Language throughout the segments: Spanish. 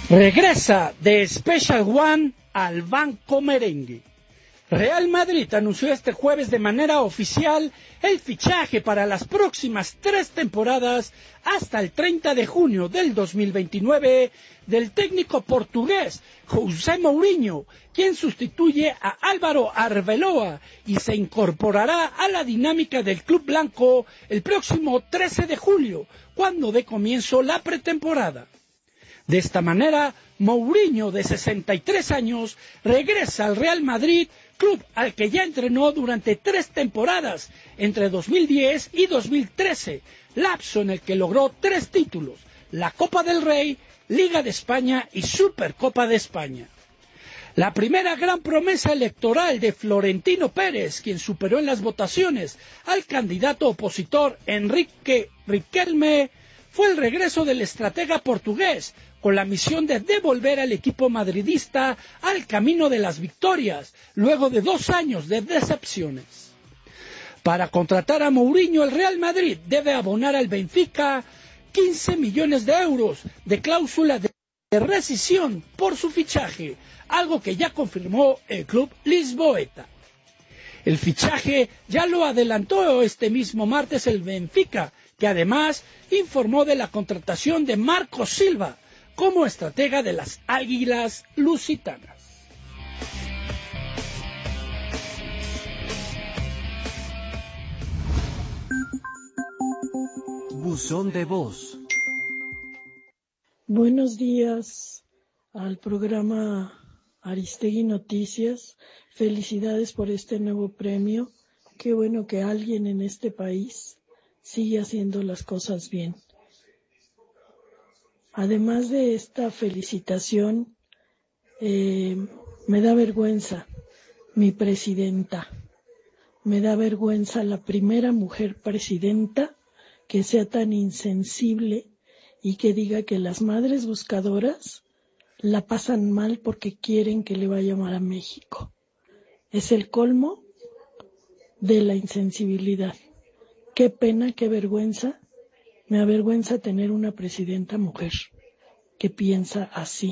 Regresa de Special One al Banco Merengue. Real Madrid anunció este jueves de manera oficial el fichaje para las próximas 3 temporadas hasta el 30 de junio del 2029 del técnico portugués José Mourinho, quien sustituye a Álvaro Arbeloa y se incorporará a la dinámica del club blanco el próximo 13 de julio, cuando dé comienzo la pretemporada. De esta manera, Mourinho, de 63 años, regresa al Real Madrid, club al que ya entrenó durante 3 temporadas, entre 2010 y 2013, lapso en el que logró 3 títulos, la Copa del Rey, Liga de España y Supercopa de España. La primera gran promesa electoral de Florentino Pérez, quien superó en las votaciones al candidato opositor Enrique Riquelme, fue el regreso del estratega portugués, con la misión de devolver al equipo madridista al camino de las victorias, luego de 2 años de decepciones. Para contratar a Mourinho, el Real Madrid debe abonar al Benfica 15 millones de euros de cláusula de rescisión por su fichaje, algo que ya confirmó el club lisboeta. El fichaje ya lo adelantó este mismo martes el Benfica, que además informó de la contratación de Marco Silva como estratega de las Águilas Lusitanas. Buzón de voz. Buenos días al programa Aristegui Noticias. Felicidades por este nuevo premio. Qué bueno que alguien en este país sigue haciendo las cosas bien. Además de esta felicitación, me da vergüenza mi presidenta. Me da vergüenza la primera mujer presidenta que sea tan insensible y que diga que las madres buscadoras la pasan mal porque quieren que le vaya mal a México. Es el colmo de la insensibilidad. Qué pena, qué vergüenza. Me avergüenza tener una presidenta mujer que piensa así.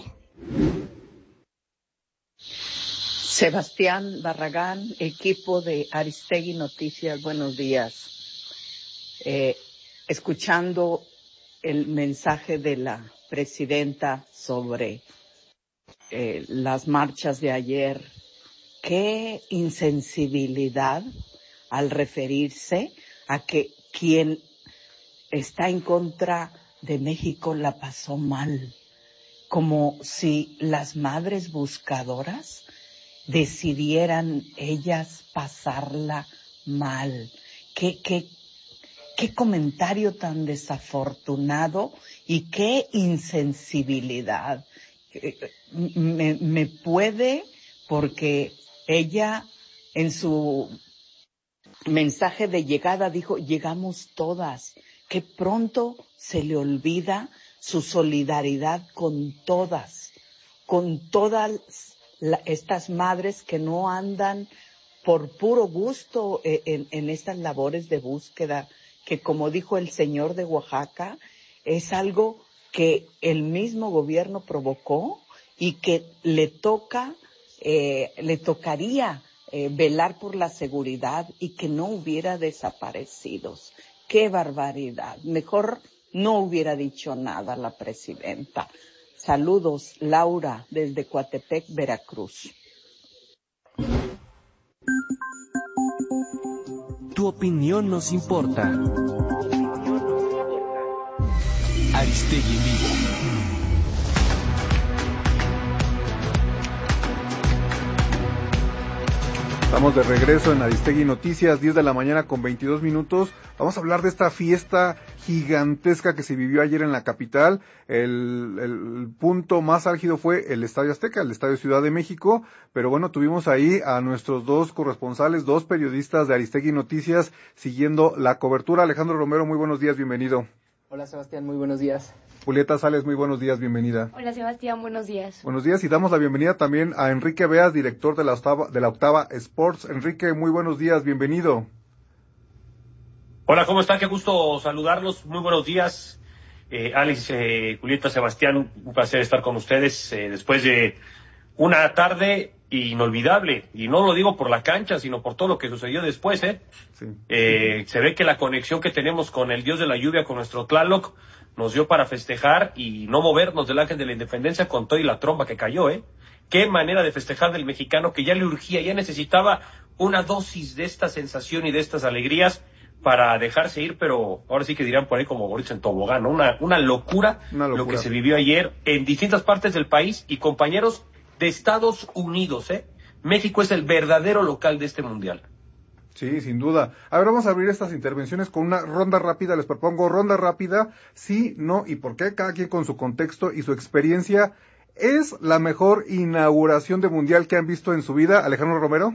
Sebastián Barragán, equipo de Aristegui Noticias, buenos días. Escuchando el mensaje de la presidenta sobre las marchas de ayer, qué insensibilidad al referirse a que quien está en contra de México la pasó mal, como si las madres buscadoras decidieran ellas pasarla mal. Qué comentario tan desafortunado y qué insensibilidad. Me puede, porque ella en su mensaje de llegada dijo, llegamos todas. Que pronto se le olvida su solidaridad con todas estas madres que no andan por puro gusto en estas labores de búsqueda, que como dijo el señor de Oaxaca, es algo que el mismo gobierno provocó y que le tocaría velar por la seguridad y que no hubiera desaparecidos. ¡Qué barbaridad! Mejor no hubiera dicho nada la presidenta. Saludos, Laura, desde Coatepec, Veracruz. Tu opinión nos importa. Aristegui en vivo. Estamos de regreso en Aristegui Noticias, 10 de la mañana con 22 minutos. Vamos a hablar de esta fiesta gigantesca que se vivió ayer en la capital. El punto más álgido fue el Estadio Azteca, el Estadio Ciudad de México. Pero bueno, tuvimos ahí a nuestros 2 corresponsales, 2 periodistas de Aristegui Noticias siguiendo la cobertura. Alejandro Romero, muy buenos días, bienvenido. Hola Sebastián, muy buenos días. Julieta Sales, muy buenos días, bienvenida. Hola Sebastián, buenos días. Buenos días y damos la bienvenida también a Enrique Beas, director de la Octava Sports. Enrique, muy buenos días, bienvenido. Hola, ¿cómo están? Qué gusto saludarlos, muy buenos días. Alex, Julieta, Sebastián, un placer estar con ustedes después de una tarde inolvidable, y no lo digo por la cancha, sino por todo lo que sucedió después, Sí. Se ve que la conexión que tenemos con el Dios de la lluvia, con nuestro Tlaloc, nos dio para festejar y no movernos del Ángel de la Independencia con todo y la tromba que cayó, Qué manera de festejar del mexicano, que ya le urgía, ya necesitaba una dosis de esta sensación y de estas alegrías para dejarse ir, pero ahora sí que dirán por ahí como ahorita en tobogán, ¿no? Una locura lo que se vivió ayer en distintas partes del país, y compañeros de Estados Unidos, México es el verdadero local de este mundial. Sí, sin duda. A ver, vamos a abrir estas intervenciones con una ronda rápida. Les propongo ronda rápida, sí, no y por qué, cada quien con su contexto y su experiencia. ¿Es la mejor inauguración de mundial que han visto en su vida, Alejandro Romero?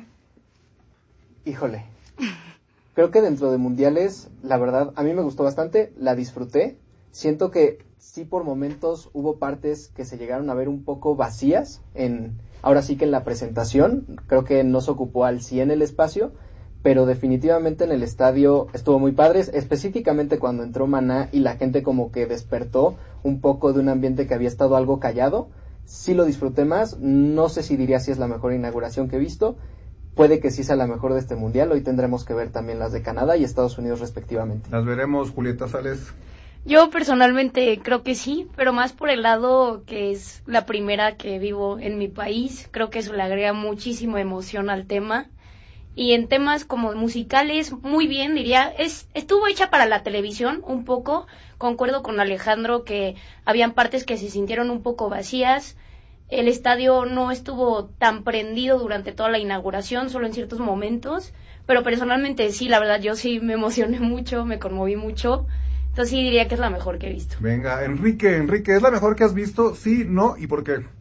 Híjole. Creo que dentro de mundiales, la verdad, a mí me gustó bastante, la disfruté. Siento que sí, por momentos hubo partes que se llegaron a ver un poco vacías, ahora sí que en la presentación, creo que no se ocupó al 100 el espacio, pero definitivamente en el estadio estuvo muy padre, específicamente cuando entró Maná y la gente como que despertó un poco de un ambiente que había estado algo callado. Sí lo disfruté más, no sé si diría si es la mejor inauguración que he visto, puede que sí sea la mejor de este mundial. Hoy tendremos que ver también las de Canadá y Estados Unidos respectivamente. Las veremos, Julieta Sales. Yo personalmente creo que sí, pero más por el lado que es la primera que vivo en mi país. Creo que eso le agrega muchísima emoción al tema. Y en temas como musicales, muy bien, diría, estuvo hecha para la televisión un poco. Concuerdo con Alejandro que habían partes que se sintieron un poco vacías. El estadio no estuvo tan prendido durante toda la inauguración, solo en ciertos momentos. Pero personalmente sí, la verdad, yo sí me emocioné mucho, me conmoví mucho. Entonces sí diría que es la mejor que he visto. Venga, Enrique, ¿es la mejor que has visto? Sí, no y por qué.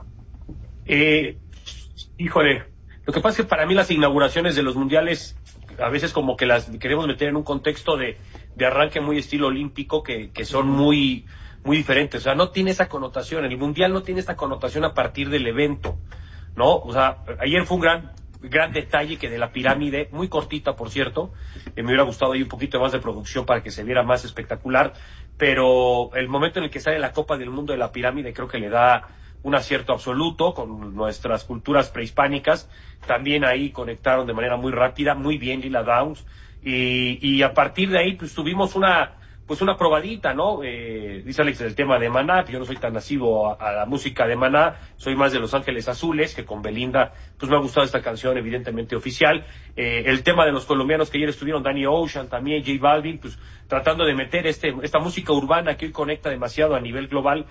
Híjole, lo que pasa es que para mí las inauguraciones de los mundiales a veces como que las queremos meter en un contexto de arranque muy estilo olímpico que son muy diferentes. O sea, no tiene esa connotación, el mundial no tiene esta connotación a partir del evento, ¿no? O sea, ayer fue un gran detalle que de la pirámide, muy cortita por cierto, me hubiera gustado ahí un poquito más de producción para que se viera más espectacular, pero el momento en el que sale la Copa del Mundo de la pirámide creo que le da un acierto absoluto con nuestras culturas prehispánicas. También ahí conectaron de manera muy rápida, muy bien Lila Downs, y a partir de ahí pues tuvimos una probadita, ¿no? Dice Alex del tema de Maná, yo no soy tan nasivo a la música de Maná, soy más de Los Ángeles Azules, que con Belinda, pues me ha gustado esta canción, evidentemente oficial. El tema de los colombianos que ayer estuvieron, Danny Ocean, también J Balvin, pues tratando de meter esta música urbana que hoy conecta demasiado a nivel global,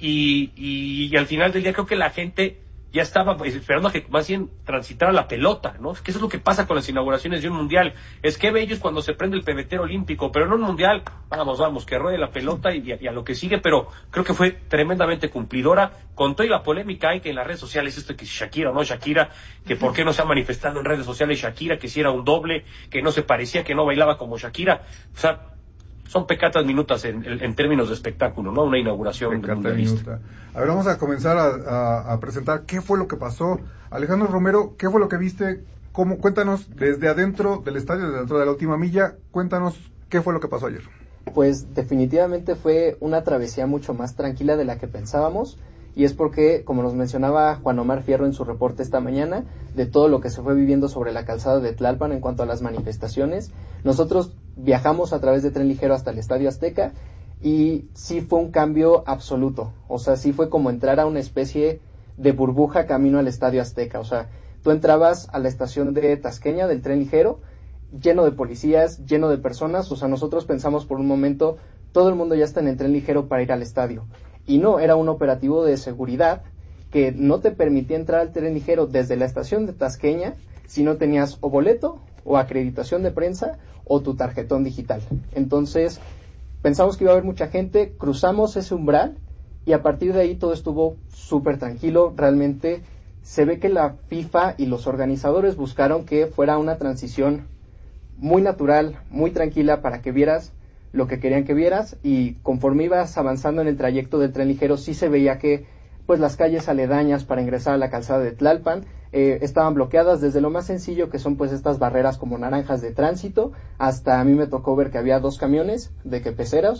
y al final del día creo que la gente ya estaba esperando a que más bien transitara la pelota, ¿no? Que eso es lo que pasa con las inauguraciones de un mundial. Es que bello es cuando se prende el pebetero olímpico, pero en un mundial, vamos, que ruede la pelota y a lo que sigue, pero creo que fue tremendamente cumplidora, con toda la polémica hay que en las redes sociales, esto que si Shakira o no Shakira, que por qué no se ha manifestado en redes sociales Shakira, que si era un doble, que no se parecía, que no bailaba como Shakira. O sea, son pecatas minutas en términos de espectáculo, ¿no? Una inauguración mundialista. A ver, vamos a comenzar a presentar qué fue lo que pasó. Alejandro Romero, ¿qué fue lo que viste? Cuéntanos desde adentro del estadio, desde dentro de la última milla, cuéntanos qué fue lo que pasó ayer. Pues definitivamente fue una travesía mucho más tranquila de la que pensábamos, y es porque, como nos mencionaba Juan Omar Fierro en su reporte esta mañana, de todo lo que se fue viviendo sobre la calzada de Tlalpan en cuanto a las manifestaciones, nosotros viajamos a través de tren ligero hasta el Estadio Azteca, y sí fue un cambio absoluto. O sea, sí fue como entrar a una especie de burbuja camino al Estadio Azteca. O sea, tú entrabas a la estación de Tasqueña del tren ligero, lleno de policías, lleno de personas. O sea, nosotros pensamos por un momento, todo el mundo ya está en el tren ligero para ir al estadio. Y no, era un operativo de seguridad que no te permitía entrar al tren ligero desde la estación de Tasqueña si no tenías o boleto, o acreditación de prensa, o tu tarjetón digital. Entonces, pensamos que iba a haber mucha gente, cruzamos ese umbral, y a partir de ahí todo estuvo súper tranquilo. Realmente se ve que la FIFA y los organizadores buscaron que fuera una transición muy natural, muy tranquila, para que vieras lo que querían que vieras, y conforme ibas avanzando en el trayecto del tren ligero sí se veía que pues las calles aledañas para ingresar a la calzada de Tlalpan estaban bloqueadas, desde lo más sencillo que son pues estas barreras como naranjas de tránsito, hasta a mí me tocó ver que había 2 camiones de peceros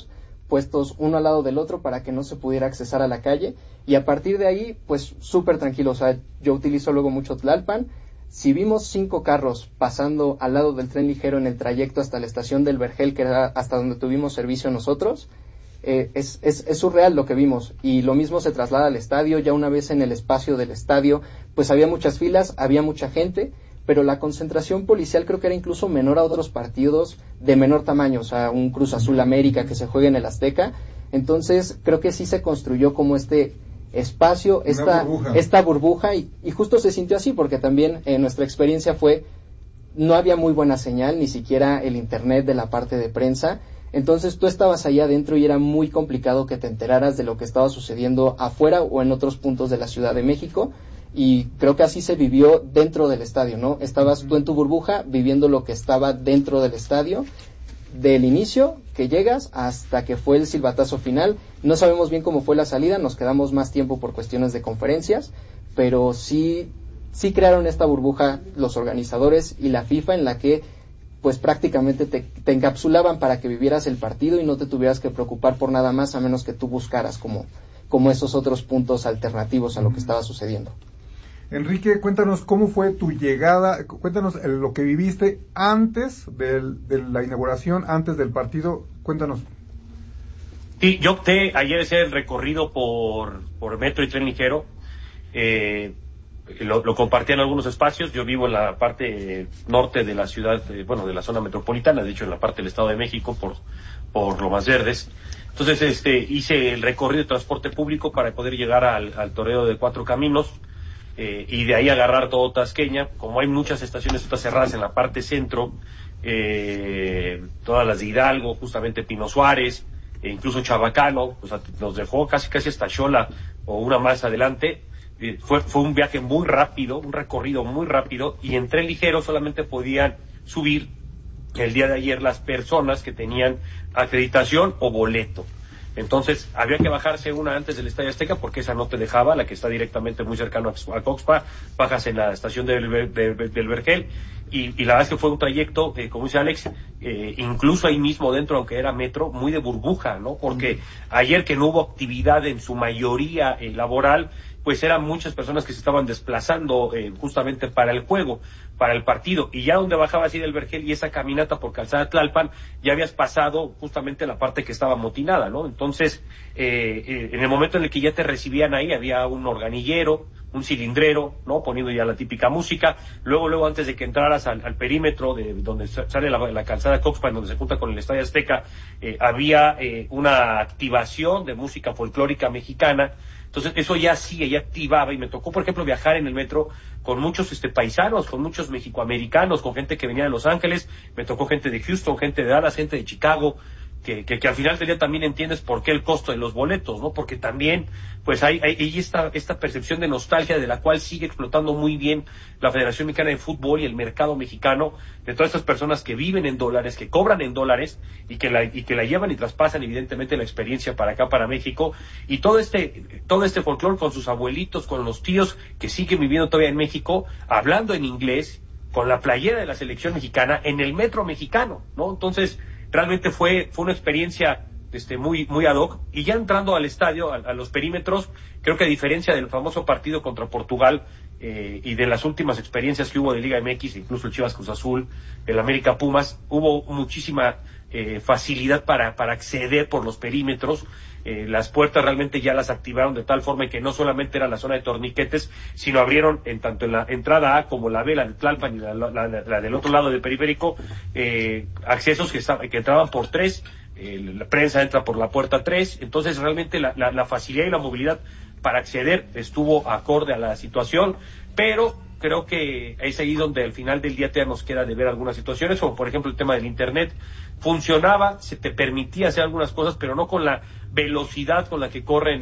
puestos uno al lado del otro para que no se pudiera accesar a la calle, y a partir de ahí, pues súper tranquilo. O sea, yo utilizo luego mucho Tlalpan. Si vimos 5 carros pasando al lado del tren ligero en el trayecto hasta la estación del Vergel, que era hasta donde tuvimos servicio nosotros, es surreal lo que vimos. Y lo mismo se traslada al estadio. Ya una vez en el espacio del estadio, pues había muchas filas, había mucha gente, pero la concentración policial creo que era incluso menor a otros partidos de menor tamaño, o sea, un Cruz Azul América que se juega en el Azteca. Entonces creo que sí se construyó como este espacio, esta burbuja, y justo se sintió así, porque también nuestra experiencia fue, no había muy buena señal, ni siquiera el internet de la parte de prensa. Entonces tú estabas ahí adentro y era muy complicado que te enteraras de lo que estaba sucediendo afuera o en otros puntos de la Ciudad de México, y creo que así se vivió dentro del estadio, ¿no? Estabas tú en tu burbuja viviendo lo que estaba dentro del estadio, del inicio que llegas hasta que fue el silbatazo final. No sabemos bien cómo fue la salida, nos quedamos más tiempo por cuestiones de conferencias, pero sí crearon esta burbuja los organizadores y la FIFA, en la que pues prácticamente te encapsulaban para que vivieras el partido y no te tuvieras que preocupar por nada más, a menos que tú buscaras como esos otros puntos alternativos a lo que estaba sucediendo. Enrique, cuéntanos cómo fue tu llegada, cuéntanos lo que viviste antes de la inauguración, antes del partido, cuéntanos. Sí, yo opté ayer hacer el recorrido por metro y tren ligero. Lo compartí en algunos espacios. Yo vivo en la parte norte de la ciudad, de la zona metropolitana, de hecho en la parte del Estado de México, por Lomas Verdes. Entonces hice el recorrido de transporte público para poder llegar al toreo de Cuatro Caminos, y de ahí agarrar todo Tasqueña. Como hay muchas estaciones cerradas en la parte centro, todas las de Hidalgo, justamente Pino Suárez, incluso Chabacano, pues nos dejó casi hasta Xola o una más adelante. Fue un viaje muy rápido, un recorrido muy rápido, y en tren ligero solamente podían subir el día de ayer las personas que tenían acreditación o boleto. Entonces había que bajarse una antes del Estadio Azteca, porque esa no te dejaba, la que está directamente muy cercano a Coxpa. Bajas en la estación del Vergel, y la verdad es que fue un trayecto, como dice Alex, incluso ahí mismo dentro, aunque era metro, muy de burbuja, ¿no? Porque ayer, que no hubo actividad en su mayoría laboral, pues eran muchas personas que se estaban desplazando justamente para el juego, para el partido, y ya donde bajabas así del Vergel y esa caminata por Calzada Tlalpan, ya habías pasado justamente la parte que estaba amotinada, ¿no? Entonces, en el momento en el que ya te recibían ahí, había un organillero, un cilindrero, ¿no? Poniendo ya la típica música. Luego antes de que entraras al perímetro de donde sale la calzada Coxpa, en donde se junta con el Estadio Azteca, había una activación de música folclórica mexicana. Entonces eso ya activaba, y me tocó, por ejemplo, viajar en el metro con muchos paisanos, con muchos mexicoamericanos, con gente que venía de Los Ángeles. Me tocó gente de Houston, gente de Dallas, gente de Chicago, que al final del día también entiendes por qué el costo de los boletos, ¿no? Porque también pues hay esta percepción de nostalgia, de la cual sigue explotando muy bien la Federación Mexicana de Fútbol y el mercado mexicano, de todas estas personas que viven en dólares, que cobran en dólares, y que la llevan y traspasan evidentemente la experiencia para acá, para México, y todo este folclore con sus abuelitos, con los tíos que siguen viviendo todavía en México, hablando en inglés, con la playera de la selección mexicana, en el metro mexicano, ¿no? Entonces realmente fue una experiencia muy ad hoc. Y ya entrando al estadio, a los perímetros, creo que a diferencia del famoso partido contra Portugal, y de las últimas experiencias que hubo de Liga MX, incluso el Chivas Cruz Azul, el América Pumas, hubo muchísima facilidad para acceder por los perímetros. Las puertas realmente ya las activaron de tal forma que no solamente era la zona de torniquetes, sino abrieron tanto en la entrada A como la B, la de Tlalpan, y la del otro lado del periférico, accesos que entraban por 3, la prensa entra por la puerta 3, entonces realmente la facilidad y la movilidad para acceder estuvo acorde a la situación, pero creo que es ahí donde al final del día te nos queda de ver algunas situaciones, como por ejemplo el tema del internet. Funcionaba, se te permitía hacer algunas cosas, pero no con la velocidad con la que corren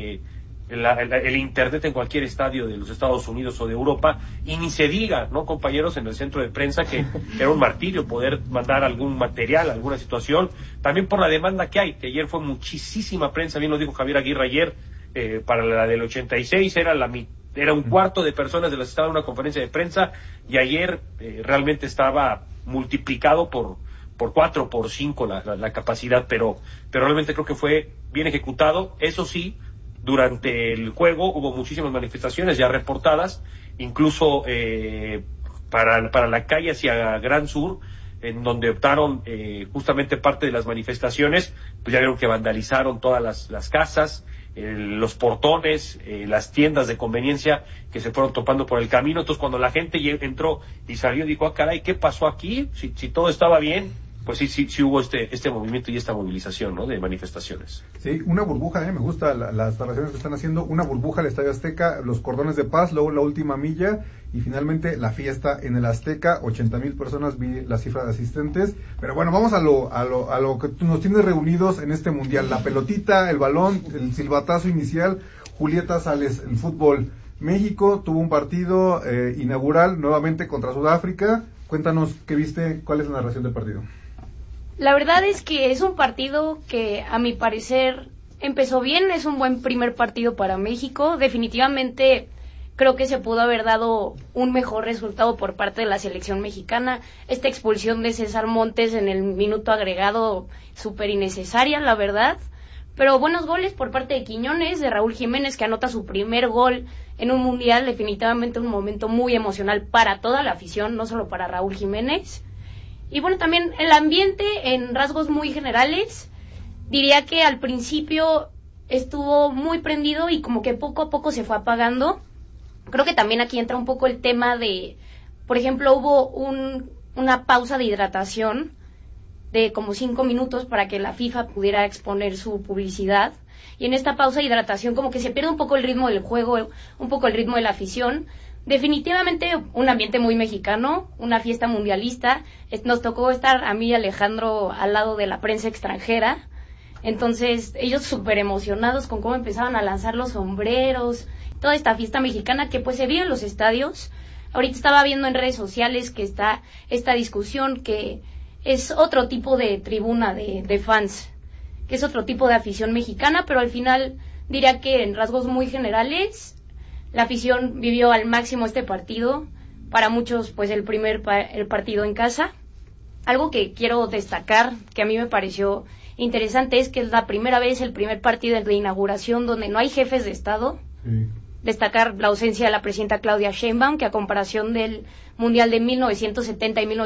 el internet en cualquier estadio de los Estados Unidos o de Europa, y ni se diga, ¿no, compañeros? En el centro de prensa, que era un martirio poder mandar algún material, alguna situación, también por la demanda que hay, que ayer fue muchísima prensa, bien lo dijo Javier Aguirre ayer, para la del 86 era un cuarto de personas de las que estaban en una conferencia de prensa, y ayer realmente estaba multiplicado por por 4, por 5 la capacidad, pero realmente creo que fue bien ejecutado. Eso sí, durante el juego hubo muchísimas manifestaciones ya reportadas, incluso para la calle hacia Gran Sur, en donde optaron justamente parte de las manifestaciones, pues ya vieron que vandalizaron todas las casas, los portones, las tiendas de conveniencia que se fueron topando por el camino. Entonces cuando la gente entró y salió, dijo, caray, ¿qué pasó aquí? Si todo estaba bien, pues sí hubo este movimiento y esta movilización, ¿no?, de manifestaciones. Sí, una burbuja, me gusta las narraciones que están haciendo, una burbuja al Estadio Azteca, los cordones de paz, luego la última milla y finalmente la fiesta en el Azteca, 80,000 personas, vi la cifra de asistentes. Pero bueno, vamos a lo que nos tiene reunidos en este mundial, la pelotita, el balón, el silbatazo inicial. Julieta Sales, el fútbol. México tuvo un partido inaugural nuevamente contra Sudáfrica. Cuéntanos qué viste, cuál es la narración del partido. La verdad es que es un partido que, a mi parecer, empezó bien. Es un buen primer partido para México. Definitivamente creo que se pudo haber dado un mejor resultado por parte de la selección mexicana. Esta expulsión de César Montes en el minuto agregado, súper innecesaria, la verdad. Pero buenos goles por parte de Quiñones, de Raúl Jiménez, que anota su primer gol en un mundial. Definitivamente un momento muy emocional para toda la afición, no solo para Raúl Jiménez. Y bueno, también el ambiente en rasgos muy generales, diría que al principio estuvo muy prendido y como que poco a poco se fue apagando. Creo que también aquí entra un poco el tema de, por ejemplo, hubo una pausa de hidratación de como 5 minutos para que la FIFA pudiera exponer su publicidad. Y en esta pausa de hidratación como que se pierde un poco el ritmo del juego, un poco el ritmo de la afición. Definitivamente un ambiente muy mexicano, una fiesta mundialista. Nos tocó estar a mí y Alejandro al lado de la prensa extranjera. Entonces ellos súper emocionados con cómo empezaban a lanzar los sombreros, toda esta fiesta mexicana que pues se vio en los estadios. Ahorita estaba viendo en redes sociales que está esta discusión que es otro tipo de tribuna de fans, que es otro tipo de afición mexicana, pero al final diría que en rasgos muy generales la afición vivió al máximo este partido. Para muchos, pues el partido en casa. Algo que quiero destacar, que a mí me pareció interesante, es que es la primera vez, el primer partido de inauguración donde no hay jefes de Estado. Sí. Destacar la ausencia de la presidenta Claudia Sheinbaum, que a comparación del Mundial de 1970 y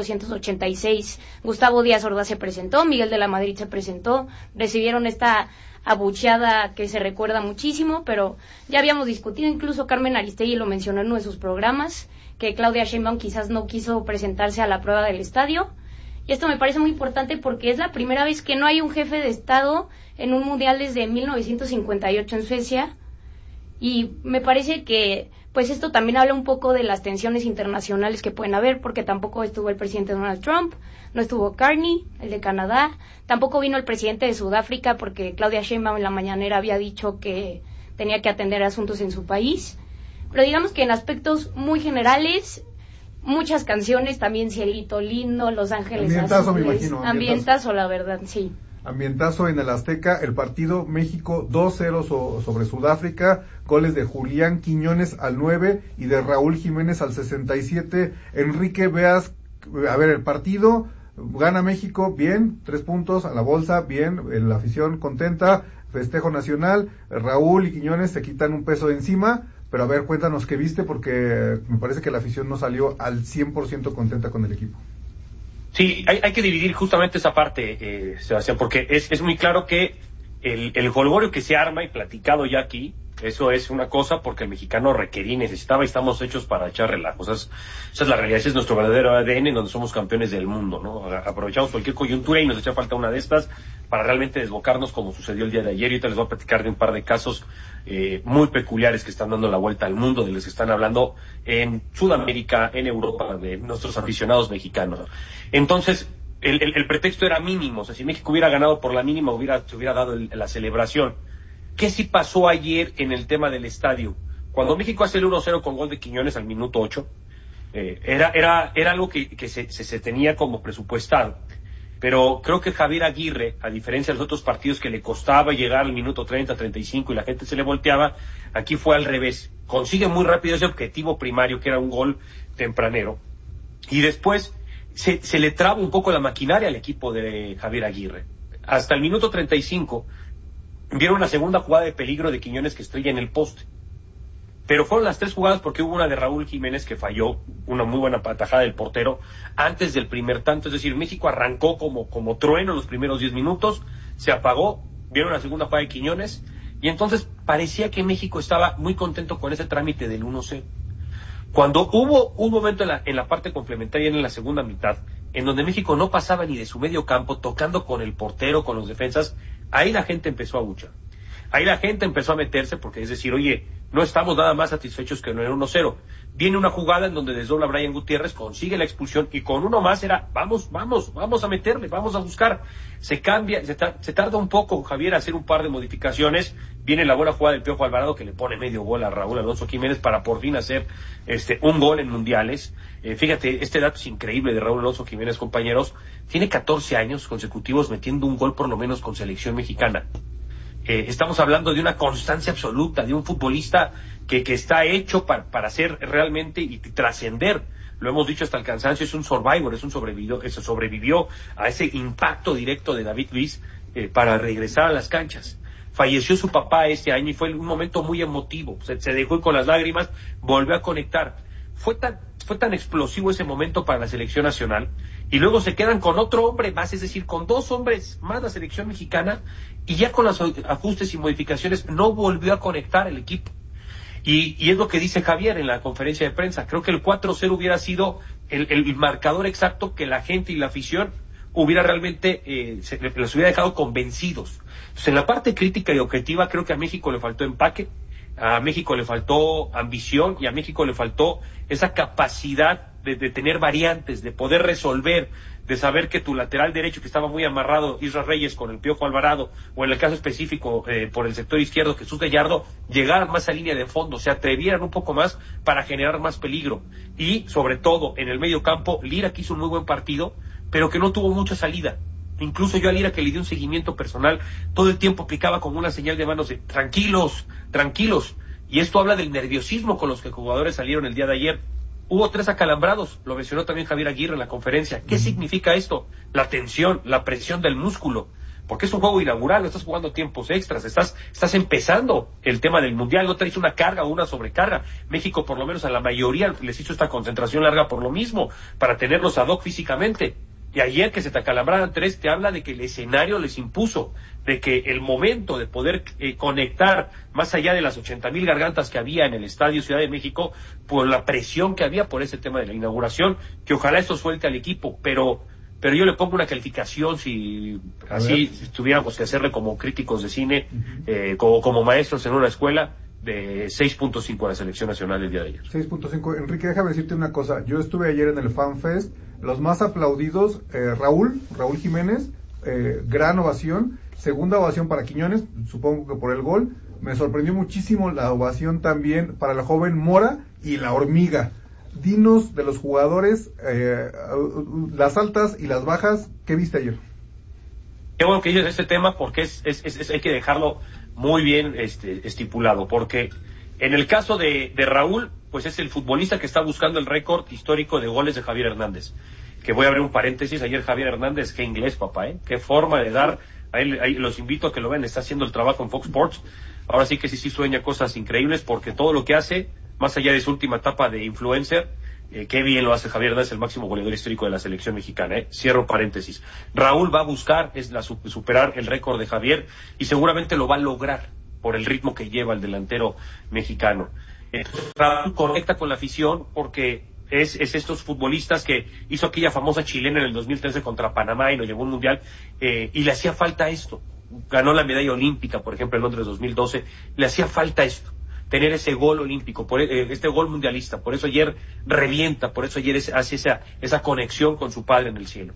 1986, Gustavo Díaz Ordaz se presentó, Miguel de la Madrid se presentó, recibieron esta abucheada que se recuerda muchísimo, pero ya habíamos discutido, incluso Carmen Aristegui lo mencionó en uno de sus programas, que Claudia Sheinbaum quizás no quiso presentarse a la prueba del estadio, y esto me parece muy importante porque es la primera vez que no hay un jefe de Estado en un mundial desde 1958 en Suecia, y me parece que pues esto también habla un poco de las tensiones internacionales que pueden haber, porque tampoco estuvo el presidente Donald Trump, no estuvo Carney, el de Canadá, tampoco vino el presidente de Sudáfrica porque Claudia Sheinbaum en la mañanera había dicho que tenía que atender asuntos en su país. Pero digamos que en aspectos muy generales, muchas canciones, también Cielito Lindo, Los Ángeles Azules, me imagino, ambientazo, la verdad, sí. Ambientazo en el Azteca, el partido México 2-0 sobre Sudáfrica, goles de Julián Quiñones al 9 y de Raúl Jiménez al 67. Enrique, veas, a ver, el partido, gana México, bien, 3 puntos a la bolsa, bien, la afición contenta, festejo nacional, Raúl y Quiñones se quitan un peso de encima, pero a ver, cuéntanos qué viste, porque me parece que la afición no salió al 100% contenta con el equipo. Sí, hay que dividir justamente esa parte, Sebastián, porque es muy claro que el jolgorio que se arma, y platicado ya aquí, eso es una cosa porque el mexicano requería y necesitaba, y estamos hechos para echar relajos. Esa es la realidad, ese es nuestro verdadero ADN, en donde somos campeones del mundo, ¿no? Aprovechamos cualquier coyuntura y nos echa falta una de estas para realmente desbocarnos, como sucedió el día de ayer. Y ahorita les voy a platicar de un par de casos muy peculiares que están dando la vuelta al mundo, de los que están hablando en Sudamérica, en Europa, de nuestros aficionados mexicanos. Entonces, el pretexto era mínimo. O sea, si México hubiera ganado por la mínima, se hubiera dado la celebración. ¿Qué sí pasó ayer en el tema del estadio? Cuando México hace el 1-0 con gol de Quiñones al minuto 8, era algo que se tenía como presupuestado. Pero creo que Javier Aguirre, a diferencia de los otros partidos que le costaba llegar al minuto 30, 35 y la gente se le volteaba, aquí fue al revés. Consigue muy rápido ese objetivo primario, que era un gol tempranero. Y después se le traba un poco la maquinaria al equipo de Javier Aguirre. Hasta el minuto 35 vieron una segunda jugada de peligro de Quiñones que estrella en el poste. Pero fueron las 3 jugadas porque hubo una de Raúl Jiménez que falló, una muy buena patajada del portero antes del primer tanto. Es decir, México arrancó como trueno los primeros 10 minutos, se apagó, vieron la segunda jugada de Quiñones y entonces parecía que México estaba muy contento con ese trámite del 1-0. Cuando hubo un momento en la parte complementaria, en la segunda mitad, en donde México no pasaba ni de su medio campo, tocando con el portero, con los defensas, ahí la gente empezó a buchar. Ahí la gente empezó a meterse porque es decir, oye, no estamos nada más satisfechos que no era 1-0. Viene una jugada en donde desdobla Brian Gutiérrez, consigue la expulsión y con uno más era, vamos a meterle, vamos a buscar. Se cambia, se tarda un poco Javier a hacer un par de modificaciones. Viene la buena jugada del Piojo Alvarado que le pone medio gol a Raúl Alonso Jiménez para por fin hacer un gol en mundiales. Fíjate, este dato es increíble de Raúl Alonso Jiménez, compañeros. Tiene 14 años consecutivos metiendo un gol por lo menos con selección mexicana. Estamos hablando de una constancia absoluta, de un futbolista que está hecho para ser realmente y trascender. Lo hemos dicho hasta el cansancio, es un survivor, sobrevivió a ese impacto directo de David Luiz para regresar a las canchas. Falleció su papá este año y fue un momento muy emotivo. Se dejó ir con las lágrimas, volvió a conectar. Fue tan explosivo ese momento para la selección nacional y luego se quedan con otro hombre más, es decir, con 2 hombres más la selección mexicana y ya con los ajustes y modificaciones no volvió a conectar el equipo. Y es lo que dice Javier en la conferencia de prensa. Creo que el 4-0 hubiera sido el marcador exacto que la gente y la afición hubiera realmente los hubiera dejado convencidos. Entonces, en la parte crítica y objetiva creo que a México le faltó empaque, a México le faltó ambición y a México le faltó esa capacidad de tener variantes, de poder resolver, de saber que tu lateral derecho que estaba muy amarrado, Isra Reyes con el Piojo Alvarado, o en el caso específico por el sector izquierdo Jesús Gallardo, llegaran más a línea de fondo, se atrevieran un poco más para generar más peligro. Y sobre todo en el medio campo, Lira que hizo un muy buen partido, pero que no tuvo mucha salida. Incluso yo a Lira, que le di un seguimiento personal, todo el tiempo aplicaba como una señal de manos de tranquilos. Y esto habla del nerviosismo con los que jugadores salieron el día de ayer. Hubo 3 acalambrados, lo mencionó también Javier Aguirre en la conferencia. ¿Qué significa esto? La tensión, la presión del músculo. Porque es un juego inaugural, no estás jugando tiempos extras, estás empezando el tema del mundial, no traes una carga o una sobrecarga. México, por lo menos a la mayoría, les hizo esta concentración larga por lo mismo, para tenerlos ad hoc físicamente. Y ayer que se te acalambraran 3 te habla de que el escenario les impuso, de que el momento de poder conectar más allá de las 80,000 gargantas que había en el Estadio Ciudad de México, por la presión que había por ese tema de la inauguración, que ojalá esto suelte al equipo, pero yo le pongo una calificación, si tuviéramos que hacerle como críticos de cine, como maestros en una escuela, de 6.5 a la selección nacional el día de ayer. 6.5. Enrique, déjame decirte una cosa. Yo estuve ayer en el FanFest. Los más aplaudidos, Raúl Jiménez, gran ovación. Segunda ovación para Quiñones, supongo que por el gol. Me sorprendió muchísimo la ovación también para la joven Mora y la Hormiga. Dinos de los jugadores, las altas y las bajas, ¿qué viste ayer? Qué bueno que dices este tema porque hay que dejarlo muy bien estipulado, porque en el caso de Raúl, pues es el futbolista que está buscando el récord histórico de goles de Javier Hernández. Que voy a abrir un paréntesis, ayer Javier Hernández, qué inglés, papá, qué forma de dar, ahí los invito a que lo vean, está haciendo el trabajo en Fox Sports. Ahora sí que sí sueña cosas increíbles, porque todo lo que hace, más allá de su última etapa de influencer, qué bien lo hace Javier Hernández, el máximo goleador histórico de la selección mexicana. Cierro paréntesis. Raúl va a buscar superar el récord de Javier y seguramente lo va a lograr por el ritmo que lleva el delantero mexicano. Entonces, Raúl conecta con la afición porque es estos futbolistas que hizo aquella famosa chilena en el 2013 contra Panamá y nos llevó a un mundial, y le hacía falta esto. Ganó la medalla olímpica, por ejemplo, en Londres 2012. Le hacía falta esto, tener ese gol olímpico, este gol mundialista. Por eso ayer revienta, por eso ayer hace esa conexión con su padre en el cielo.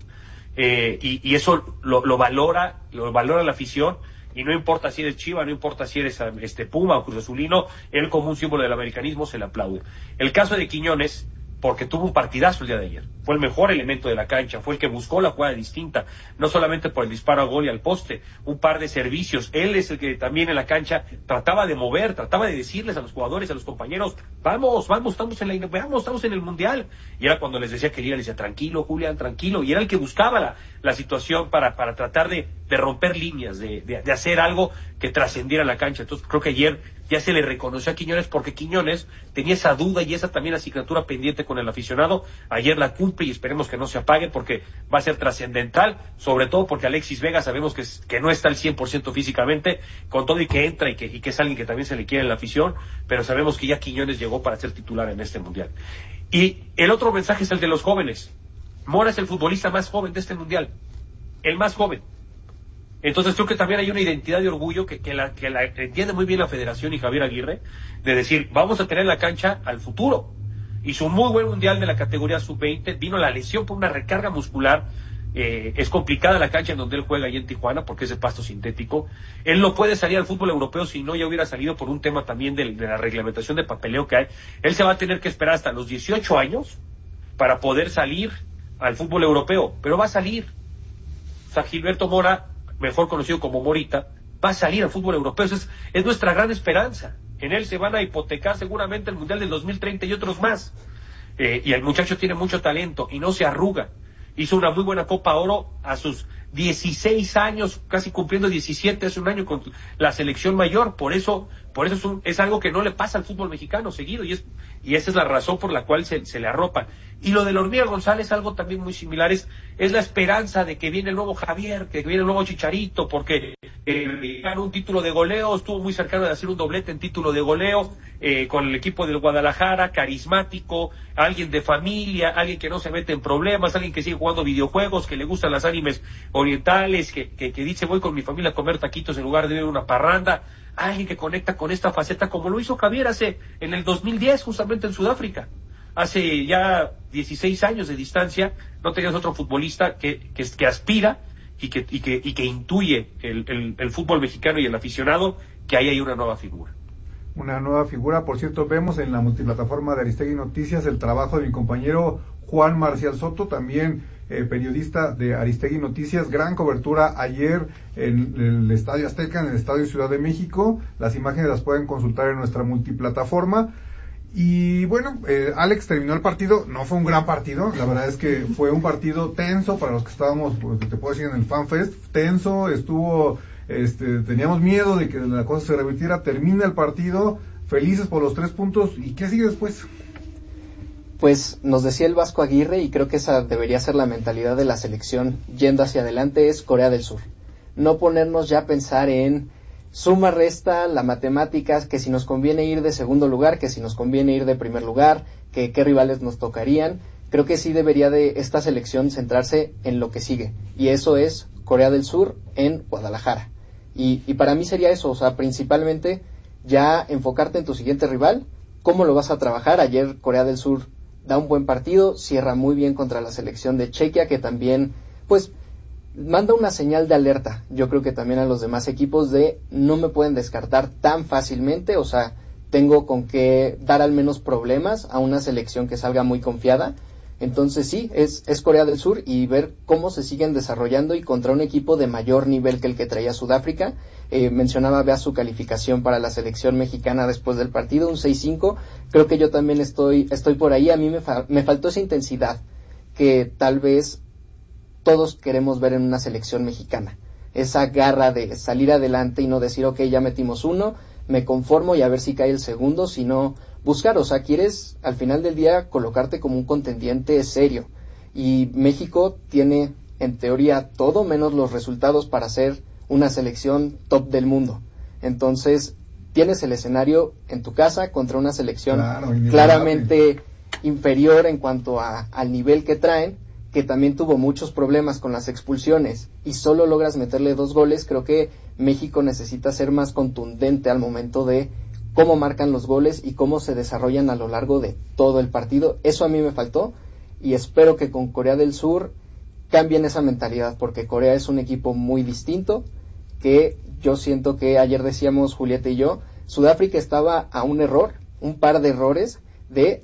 Y eso lo valora la afición. Y no importa si eres Chiva, no importa si eres Puma o Cruz Azulino, él como un símbolo del americanismo se le aplaude. El caso de Quiñones, porque tuvo un partidazo el día de ayer. fue el mejor elemento de la cancha, fue el que buscó la jugada distinta, no solamente por el disparo a gol y al poste, un par de servicios. Él es el que también en la cancha trataba de mover, trataba de decirles a los jugadores, a los compañeros, vamos, estamos en el Mundial. Y era cuando les decía que Lira, les decía, tranquilo, Julián, tranquilo. Y era el que buscaba la situación para tratar de romper líneas, de hacer algo que trascendiera la cancha. Entonces creo que ayer ya se le reconoció a Quiñones, porque Quiñones tenía esa duda y esa también asignatura pendiente con el aficionado. Ayer la cumple y esperemos que no se apague, porque va a ser trascendental, sobre todo porque Alexis Vega sabemos que no está al 100% físicamente, con todo y que entra y que es alguien que también se le quiere en la afición, pero sabemos que ya Quiñones llegó para ser titular en este Mundial. Y el otro mensaje es el de los jóvenes. Mora es el futbolista más joven de este Mundial, el más joven. Entonces creo que también hay una identidad de orgullo que la entiende muy bien la Federación y Javier Aguirre, de decir, vamos a tener en la cancha al futuro. Hizo un muy buen Mundial de la categoría sub-20, vino la lesión por una recarga muscular, es complicada la cancha en donde él juega ahí en Tijuana, porque es de pasto sintético. Él no puede salir al fútbol europeo, si no ya hubiera salido por un tema también de la reglamentación de papeleo que hay. Él se va a tener que esperar hasta los 18 años para poder salir al fútbol europeo, pero va a salir. O sea, Gilberto Mora, mejor conocido como Morita, va a salir al fútbol europeo. Eso es nuestra gran esperanza. En él se van a hipotecar seguramente el Mundial del 2030 y otros más. Y el muchacho tiene mucho talento y no se arruga. Hizo una muy buena Copa Oro a sus 16 años, casi cumpliendo 17 hace un año con la selección mayor. Por eso es algo que no le pasa al fútbol mexicano seguido, y esa es la razón por la cual se le arropan. Y lo de la Hormiga González, algo también muy similar, es la esperanza de que viene el nuevo Javier, que viene el nuevo Chicharito, porque ganó un título de goleo, estuvo muy cercano de hacer un doblete en título de goleo, con el equipo del Guadalajara, carismático, alguien de familia, alguien que no se mete en problemas, alguien que sigue jugando videojuegos, que le gustan las animes orientales, que dice voy con mi familia a comer taquitos en lugar de ver una parranda, alguien que conecta con esta faceta como lo hizo Javier en el 2010 justamente en Sudáfrica. Hace ya 16 años de distancia no tenías otro futbolista que aspira y que intuye el fútbol mexicano y el aficionado, que ahí hay una nueva figura. Una nueva figura, por cierto, vemos en la multiplataforma de Aristegui Noticias el trabajo de mi compañero Juan Marcial Soto, también periodista de Aristegui Noticias, gran cobertura ayer en el Estadio Azteca, en el Estadio Ciudad de México. Las imágenes las pueden consultar en nuestra multiplataforma. Y bueno, Alex, terminó el partido, no fue un gran partido, la verdad es que fue un partido tenso para los que estábamos, pues, te puedo decir, en el FanFest, tenso, estuvo, teníamos miedo de que la cosa se revirtiera. Termina el partido, felices por los 3 puntos, ¿y qué sigue después? Pues nos decía el Vasco Aguirre, y creo que esa debería ser la mentalidad de la selección yendo hacia adelante, es Corea del Sur. No ponernos ya a pensar en suma, resta, la matemáticas, que si nos conviene ir de segundo lugar, que si nos conviene ir de primer lugar, que qué rivales nos tocarían. Creo que sí debería de esta selección centrarse en lo que sigue, y eso es Corea del Sur en Guadalajara. Y para mí sería eso, o sea, principalmente ya enfocarte en tu siguiente rival, cómo lo vas a trabajar. Ayer Corea del Sur da un buen partido, cierra muy bien contra la selección de Chequia, que también, pues, manda una señal de alerta, yo creo que también a los demás equipos, de no me pueden descartar tan fácilmente, o sea, tengo con qué dar al menos problemas a una selección que salga muy confiada. Entonces sí, es Corea del Sur, y ver cómo se siguen desarrollando y contra un equipo de mayor nivel que el que traía Sudáfrica. Mencionaba Bea su calificación para la selección mexicana después del partido, un 6-5, creo que yo también estoy por ahí. A mí me faltó esa intensidad que tal vez todos queremos ver en una selección mexicana, esa garra de salir adelante y no decir, ok, ya metimos uno, me conformo y a ver si cae el segundo, sino buscar, o sea, quieres al final del día colocarte como un contendiente serio, y México tiene en teoría todo menos los resultados para ser una selección top del mundo. Entonces tienes el escenario en tu casa contra una selección claramente inferior en cuanto al nivel que traen, que también tuvo muchos problemas con las expulsiones, y solo logras meterle 2 goles. Creo que México necesita ser más contundente al momento de cómo marcan los goles y cómo se desarrollan a lo largo de todo el partido. Eso a mí me faltó, y espero que con Corea del Sur cambien esa mentalidad, porque Corea es un equipo muy distinto, que yo siento que ayer decíamos Julieta y yo, Sudáfrica estaba a un par de errores de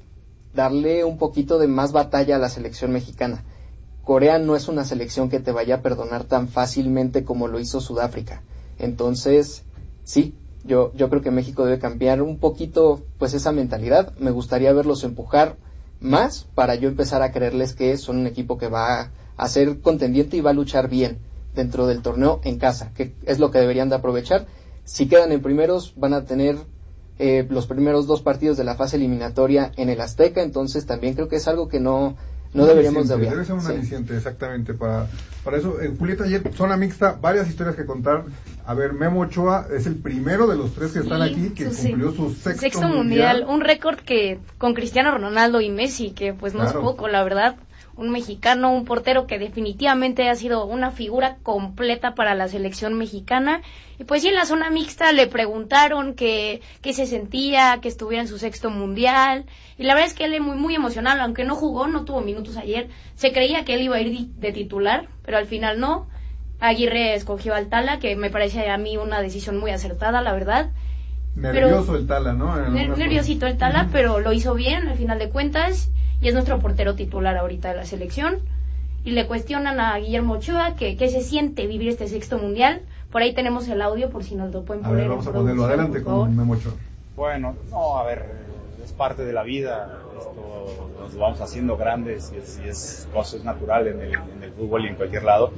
darle un poquito de más batalla a la selección mexicana. Corea no es una selección que te vaya a perdonar tan fácilmente como lo hizo Sudáfrica. Entonces, sí, yo creo que México debe cambiar un poquito pues esa mentalidad. Me gustaría verlos empujar más para yo empezar a creerles que son un equipo que va a ser contendiente y va a luchar bien dentro del torneo en casa, que es lo que deberían de aprovechar. Si quedan en primeros, van a tener los primeros 2 partidos de la fase eliminatoria en el Azteca, entonces también creo que es algo que no deberíamos de obviar. Debe ser un aliciente, exactamente, para eso. Julieta, ayer, zona mixta, varias historias que contar. A ver, Memo Ochoa es el primero de los 3 que están aquí, que cumplió su sexto mundial. Un récord que con Cristiano Ronaldo y Messi, que pues no es poco, la verdad. Un mexicano, un portero que definitivamente ha sido una figura completa para la selección mexicana. Y pues sí, en la zona mixta le preguntaron qué se sentía, que estuviera en su sexto mundial. Y la verdad es que él es muy, muy emocionado, aunque no jugó, no tuvo minutos ayer. Se creía que él iba a ir de titular, pero al final no. Aguirre escogió al Tala, que me parece a mí una decisión muy acertada, la verdad. Nervioso el Tala, ¿no? Nerviosito el Tala, pero lo hizo bien al final de cuentas. Y es nuestro portero titular ahorita de la selección. Y le cuestionan a Guillermo Ochoa que qué se siente vivir este sexto mundial. Por ahí tenemos el audio, por si nos lo pueden poner. A ver, vamos a ponerlo adelante con Memo Ochoa. Bueno, no, a ver, es parte de la vida. Esto nos vamos haciendo grandes y es natural en el fútbol y en cualquier lado.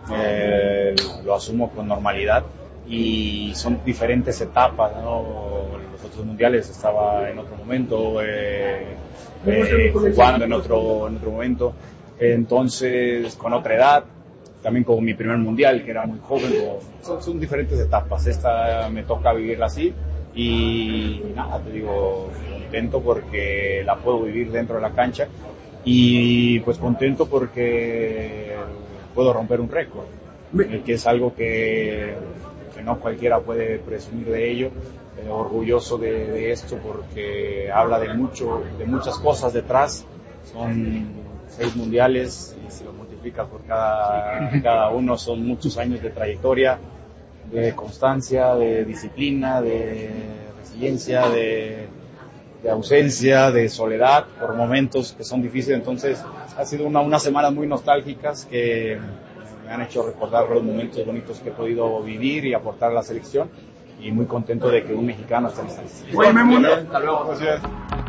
Lo asumo con normalidad y son diferentes etapas, ¿no? Los otros mundiales estaba en otro momento, jugando en otro momento, entonces con otra edad, también con mi primer mundial que era muy joven, son diferentes etapas. Esta me toca vivirla así y nada, te digo, contento porque la puedo vivir dentro de la cancha y pues contento porque puedo romper un récord, que es algo que no cualquiera puede presumir de ello. Orgulloso de esto porque habla de muchas cosas detrás. Son 6 mundiales y si lo multiplica por cada uno son muchos años de trayectoria, de constancia, de disciplina, de resiliencia, de ausencia, de soledad por momentos que son difíciles. Entonces ha sido unas semanas muy nostálgicas que me han hecho recordar los momentos bonitos que he podido vivir y aportar a la selección. Y muy contento de que un mexicano esté en esta lista. Hasta luego. Gracias.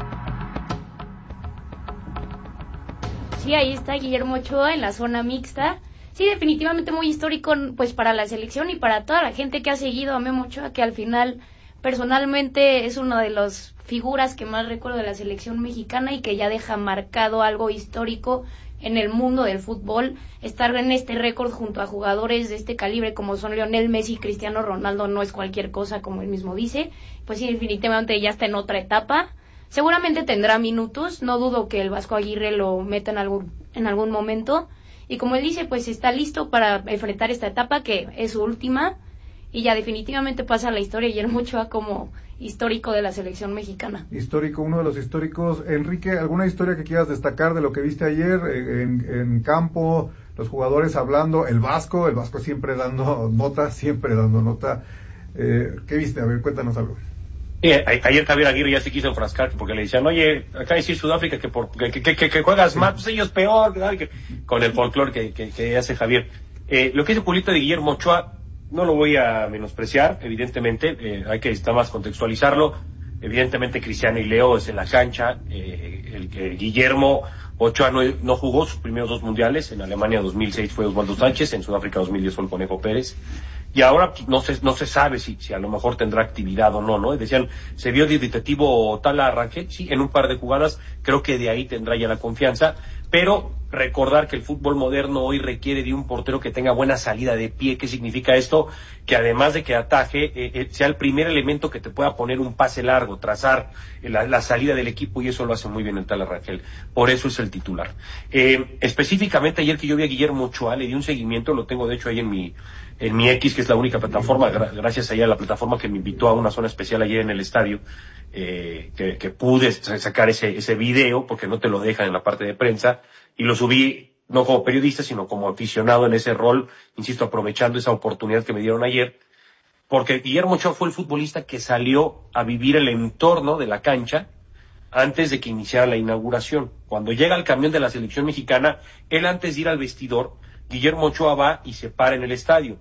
Sí, ahí está Guillermo Ochoa en la zona mixta. Sí, definitivamente muy histórico pues para la selección y para toda la gente que ha seguido a Memo Ochoa, que al final personalmente es una de las figuras que más recuerdo de la selección mexicana y que ya deja marcado algo histórico en el mundo del fútbol. Estar en este récord junto a jugadores de este calibre como son Lionel Messi y Cristiano Ronaldo no es cualquier cosa, como él mismo dice. Pues sí, definitivamente ya está en otra etapa. Seguramente tendrá minutos, no dudo que el Vasco Aguirre lo meta en algún momento. Y como él dice, pues está listo para enfrentar esta etapa que es su última. Y ya definitivamente pasa la historia Guillermo Ochoa como histórico de la selección mexicana. Histórico, uno de los históricos. Enrique, ¿alguna historia que quieras destacar de lo que viste ayer en campo? Los jugadores hablando, el Vasco siempre dando nota. ¿Qué viste? A ver, cuéntanos algo. Ayer Javier Aguirre ya se quiso enfrascar porque le decían, oye, acá decir Sudáfrica que juegas mal, pues ellos peor, con el folclore que hace Javier. Lo que dice Julito de Guillermo Ochoa, no lo voy a menospreciar, evidentemente, hay que estar más contextualizarlo. Evidentemente Cristiano y Leo es en la cancha, el Guillermo Ochoa no jugó sus primeros 2 mundiales. En Alemania 2006 fue Osvaldo Sánchez, en Sudáfrica 2010 fue el Conejo Pérez. Y ahora no se sabe si a lo mejor tendrá actividad o no. Decían, se vio dubitativo Tala Arranque, sí, en un par de jugadas, creo que de ahí tendrá ya la confianza, pero recordar que el fútbol moderno hoy requiere de un portero que tenga buena salida de pie. ¿Qué significa esto? Que además de que ataje, sea el primer elemento que te pueda poner un pase largo, trazar la salida del equipo, y eso lo hace muy bien el Tala Rangel. Por eso es el titular. Específicamente ayer que yo vi a Guillermo Ochoa, le di un seguimiento, lo tengo de hecho ahí en mi X, que es la única plataforma, gracias a ella, la plataforma que me invitó a una zona especial ayer en el estadio, que pude sacar ese video, porque no te lo dejan en la parte de prensa, y lo subí no como periodista, sino como aficionado en ese rol, insisto, aprovechando esa oportunidad que me dieron ayer, porque Guillermo Ochoa fue el futbolista que salió a vivir el entorno de la cancha, antes de que iniciara la inauguración. Cuando llega el camión de la selección mexicana, él antes de ir al vestidor, Guillermo Ochoa va y se para en el estadio.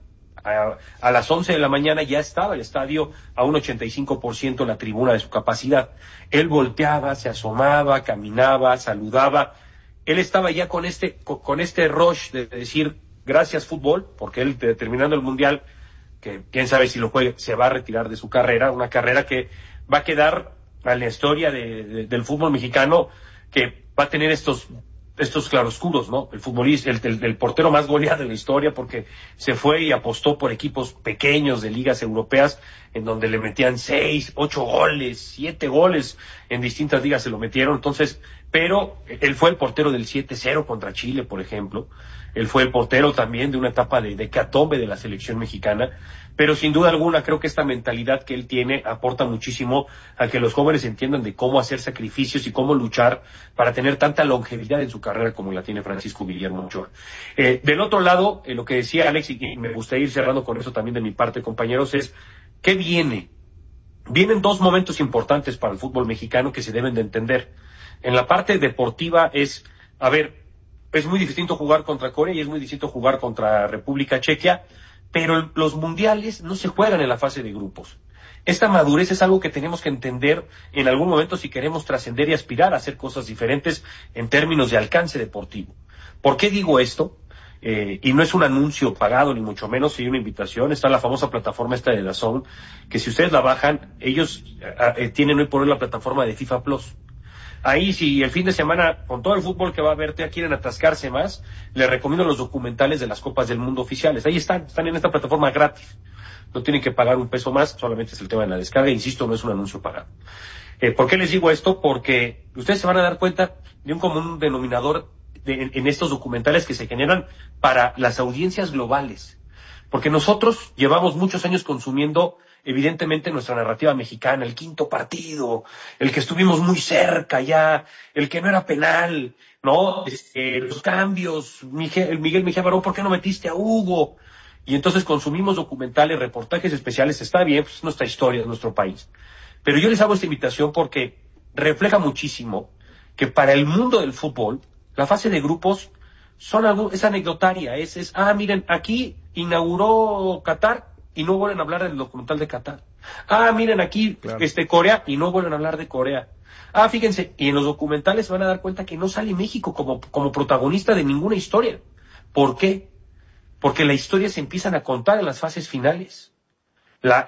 A las 11 de la mañana ya estaba el estadio a un 85% en la tribuna de su capacidad. Él volteaba, se asomaba, caminaba, saludaba. Él estaba ya con este rush de decir gracias fútbol, porque él terminando el Mundial, que quién sabe si lo juegue, se va a retirar de su carrera, una carrera que va a quedar a la historia del fútbol mexicano, que va a tener estos claroscuros, ¿no? El futbolista, el portero más goleado de la historia, porque se fue y apostó por equipos pequeños de ligas europeas, en donde le metían 6, 8 goles, 7 goles, en distintas ligas se lo metieron. Entonces, pero él fue el portero del 7-0 contra Chile, por ejemplo. Él fue el portero también de una etapa de hecatombe de la selección mexicana, pero sin duda alguna creo que esta mentalidad que él tiene aporta muchísimo a que los jóvenes entiendan de cómo hacer sacrificios y cómo luchar para tener tanta longevidad en su carrera como la tiene Francisco Guillermo Ochoa. Del otro lado, lo que decía Alex, y me gustaría ir cerrando con eso también de mi parte, compañeros, es ¿qué viene? Vienen dos momentos importantes para el fútbol mexicano que se deben de entender. En la parte deportiva es muy distinto jugar contra Corea y es muy distinto jugar contra República Checa, pero los mundiales no se juegan en la fase de grupos. Esta madurez es algo que tenemos que entender en algún momento si queremos trascender y aspirar a hacer cosas diferentes en términos de alcance deportivo. ¿Por qué digo esto? Y no es un anuncio pagado, ni mucho menos, sino una invitación. Está la famosa plataforma esta de DAZN, que si ustedes la bajan, ellos tienen hoy por hoy la plataforma de FIFA Plus. Ahí, si el fin de semana, con todo el fútbol que va a haber, ya quieren atascarse más, les recomiendo los documentales de las Copas del Mundo oficiales. Ahí están en esta plataforma gratis. No tienen que pagar un peso más, solamente es el tema de la descarga. Insisto, no es un anuncio pagado. ¿Por qué les digo esto? Porque ustedes se van a dar cuenta de un común denominador en estos documentales que se generan para las audiencias globales. Porque nosotros llevamos muchos años consumiendo, evidentemente, nuestra narrativa mexicana, el quinto partido, el que estuvimos muy cerca ya, el que no era penal, ¿no? Los cambios, Miguel Mejía Barón, ¿por qué no metiste a Hugo? Y entonces consumimos documentales, reportajes especiales, está bien, pues es nuestra historia, es nuestro país. Pero yo les hago esta invitación porque refleja muchísimo que para el mundo del fútbol, la fase de grupos es anecdotaria, miren, aquí inauguró Qatar y no vuelven a hablar del documental de Qatar. Miren aquí, claro, Corea y no vuelven a hablar de Corea. Fíjense, y en los documentales se van a dar cuenta que no sale México como protagonista de ninguna historia. ¿Por qué? Porque la historia se empiezan a contar en las fases finales. La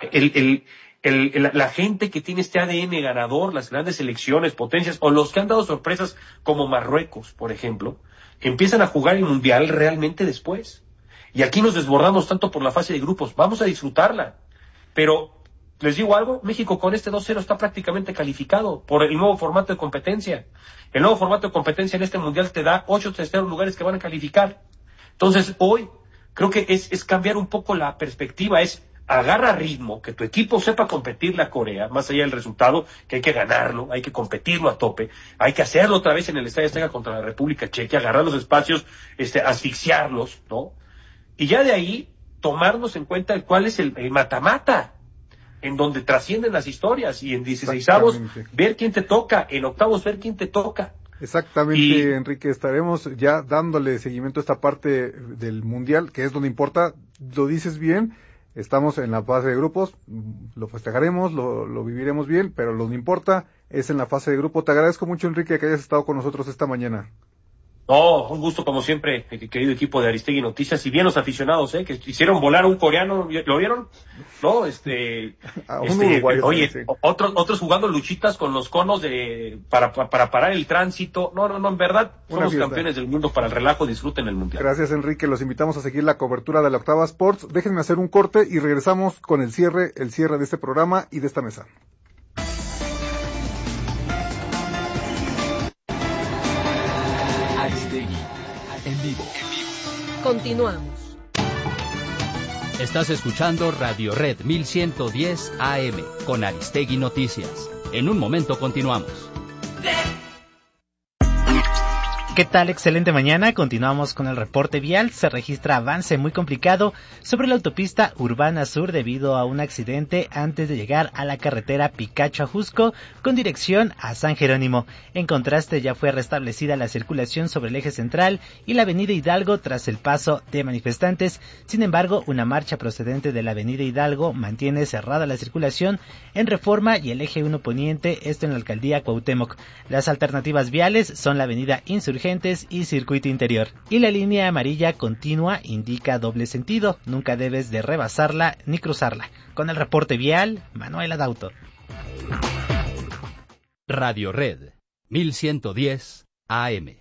gente que tiene este ADN ganador, las grandes selecciones, potencias, o los que han dado sorpresas como Marruecos, por ejemplo, empiezan a jugar el Mundial realmente después. Y aquí nos desbordamos tanto por la fase de grupos. Vamos a disfrutarla. Pero, les digo algo, México con este 2-0 está prácticamente calificado por el nuevo formato de competencia. El nuevo formato de competencia en este Mundial te da 8 terceros lugares que van a calificar. Entonces, hoy, creo que es cambiar un poco la perspectiva, agarra ritmo, que tu equipo sepa competirle a Corea, más allá del resultado, que hay que ganarlo, hay que competirlo a tope, hay que hacerlo otra vez en el Estadio Azteca contra la República Checa, agarrar los espacios, asfixiarlos, ¿no? Y ya de ahí, tomarnos en cuenta cuál es el mata-mata, en donde trascienden las historias, y en 16avos, ver quién te toca, en octavos, ver quién te toca. Exactamente, Enrique, estaremos ya dándole seguimiento a esta parte del Mundial, que es donde importa, lo dices bien. Estamos en la fase de grupos, lo festejaremos, lo viviremos bien, pero lo que importa es en la fase de grupo. Te agradezco mucho, Enrique, que hayas estado con nosotros esta mañana. No, un gusto como siempre, querido equipo de Aristegui Noticias, y bien los aficionados, que hicieron volar a un coreano, ¿lo vieron? ¿No? Oye, sí. Otros jugando luchitas con los conos para parar el tránsito. No, en verdad, somos campeones del mundo para el relajo, disfruten el Mundial. Gracias, Enrique, los invitamos a seguir la cobertura de la Octava Sports. Déjenme hacer un corte y regresamos con el cierre de este programa y de esta mesa. Aristegui, en vivo. Continuamos. Estás escuchando Radio Red 1110 AM con Aristegui Noticias. En un momento continuamos. ¿Qué tal? Excelente mañana. Continuamos con el reporte vial. Se registra avance muy complicado sobre la autopista Urbana Sur debido a un accidente antes de llegar a la carretera Picacho-Ajusco con dirección a San Jerónimo. En contraste, ya fue restablecida la circulación sobre el eje central y la avenida Hidalgo tras el paso de manifestantes. Sin embargo, una marcha procedente de la avenida Hidalgo mantiene cerrada la circulación en Reforma y el eje 1 Poniente, esto en la alcaldía Cuauhtémoc. Las alternativas viales son la avenida Insurgentes y Circuito Interior. Y la línea amarilla continua indica doble sentido, nunca debes de rebasarla ni cruzarla. Con el reporte vial, Manuel Adauto. Radio Red, 1110 AM.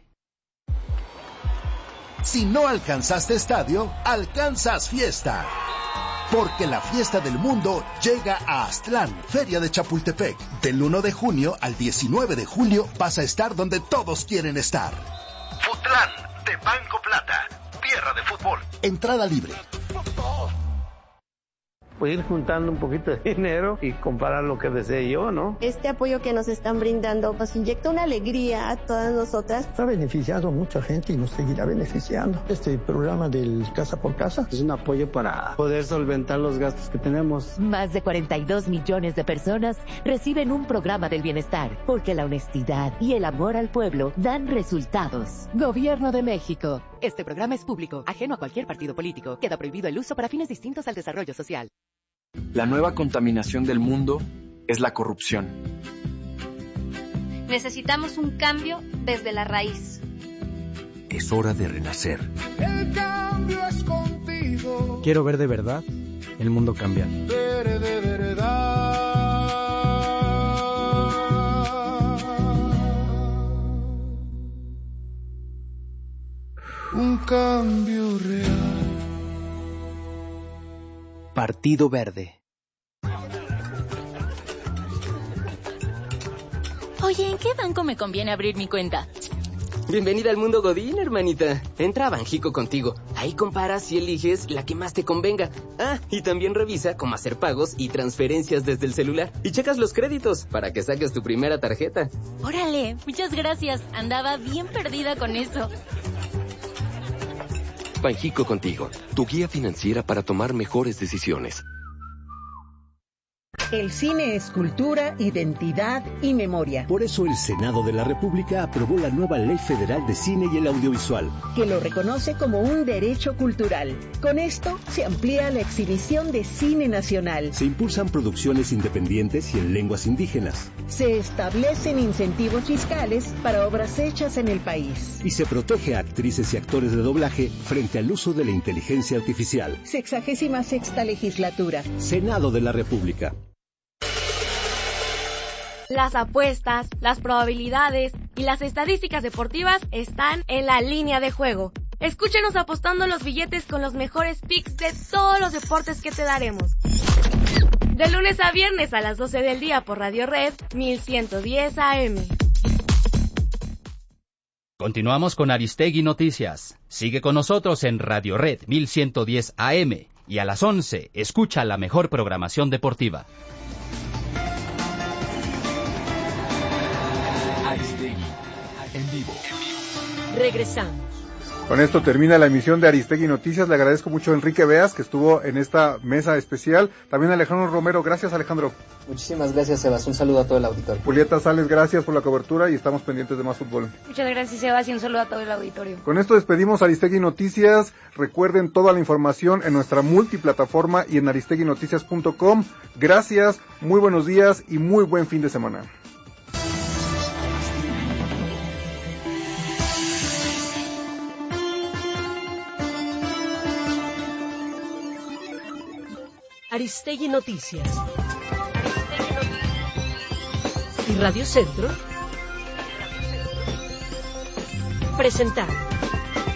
Si no alcanzaste estadio, alcanzas fiesta. Porque la fiesta del mundo llega a Aztlán, Feria de Chapultepec. Del 1 de junio al 19 de julio vas a estar donde todos quieren estar. Futlán, de Banco Plata, tierra de fútbol. Entrada libre. Pues ir juntando un poquito de dinero y comprar lo que desee yo, ¿no? Este apoyo que nos están brindando nos inyecta una alegría a todas nosotras. Está beneficiando a mucha gente y nos seguirá beneficiando. Este programa del Casa por Casa es un apoyo para poder solventar los gastos que tenemos. Más de 42 millones de personas reciben un programa del bienestar, porque la honestidad y el amor al pueblo dan resultados. Gobierno de México. Este programa es público, ajeno a cualquier partido político. Queda prohibido el uso para fines distintos al desarrollo social. La nueva contaminación del mundo es la corrupción. Necesitamos un cambio desde la raíz. Es hora de renacer. El cambio es contigo. Quiero ver de verdad el mundo cambiar. Ver de verdad. Un cambio real. Partido Verde. Oye, ¿en qué banco me conviene abrir mi cuenta? Bienvenida al mundo Godín, hermanita. Entra a Banjico Contigo. Ahí comparas y eliges la que más te convenga. Ah, y también revisa cómo hacer pagos y transferencias desde el celular. Y checas los créditos para que saques tu primera tarjeta. Órale, muchas gracias. Andaba bien perdida con eso. Banjico Contigo, tu guía financiera para tomar mejores decisiones. El cine es cultura, identidad y memoria. Por eso el Senado de la República aprobó la nueva Ley Federal de Cine y el Audiovisual, que lo reconoce como un derecho cultural. Con esto se amplía la exhibición de cine nacional. Se impulsan producciones independientes y en lenguas indígenas. Se establecen incentivos fiscales para obras hechas en el país. Y se protege a actrices y actores de doblaje frente al uso de la inteligencia artificial. 66ª legislatura. Senado de la República. Las apuestas, las probabilidades y las estadísticas deportivas están en la línea de juego. Escúchenos apostando los billetes con los mejores picks de todos los deportes que te daremos. De lunes a viernes a las 12 del día por Radio Red 1110 AM. Continuamos con Aristegui Noticias. Sigue con nosotros en Radio Red 1110 AM y a las 11 escucha la mejor programación deportiva. Aristegui, en vivo. Regresamos. Con esto termina la emisión de Aristegui Noticias. Le agradezco mucho a Enrique Beas, que estuvo en esta mesa especial. También a Alejandro Romero. Gracias, Alejandro. Muchísimas gracias, Sebas. Un saludo a todo el auditorio. Julieta Sales, gracias por la cobertura y estamos pendientes de más fútbol. Muchas gracias, Sebas, y un saludo a todo el auditorio. Con esto despedimos Aristegui Noticias. Recuerden toda la información en nuestra multiplataforma y en aristeguinoticias.com. Gracias, muy buenos días y muy buen fin de semana. Aristegui Noticias. Y Radio Centro presentaron